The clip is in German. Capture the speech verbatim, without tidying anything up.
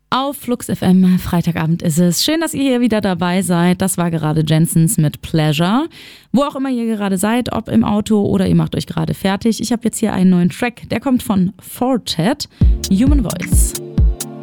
Auf Flux F M, Freitagabend ist es. Schön, dass ihr hier wieder dabei seid. Das war gerade Jensens mit Pleasure. Wo auch immer ihr gerade seid, ob im Auto oder ihr macht euch gerade fertig. Ich habe jetzt hier einen neuen Track, der kommt von Fortet, Human Voice.